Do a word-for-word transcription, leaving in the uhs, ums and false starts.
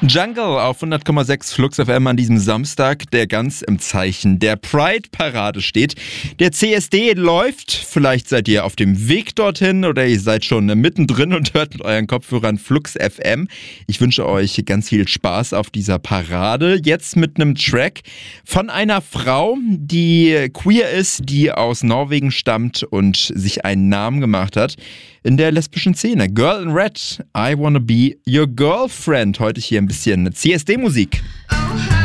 Jungle auf hundert Komma sechs Flux F M an diesem Samstag, der ganz im Zeichen der Pride-Parade steht. Der C S D läuft, vielleicht seid ihr auf dem Weg dorthin oder ihr seid schon mittendrin und hört mit euren Kopfhörern Flux F M. Ich wünsche euch ganz viel Spaß auf dieser Parade. Jetzt mit einem Track von einer Frau, die queer ist, die aus Norwegen stammt und sich einen Namen gemacht hat in der lesbischen Szene. Girl in Red, I Wanna Be Your Girlfriend. Heute hier ein bisschen C S D-Musik. I